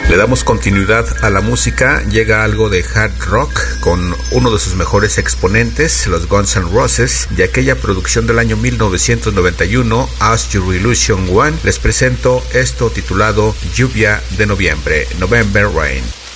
Le damos continuidad a la música, llega algo de hard rock con uno de sus mejores exponentes, los Guns N' Roses, de aquella producción del año 1991, As Your Illusion One. Les presento esto titulado Lluvia de Noviembre, November Rain.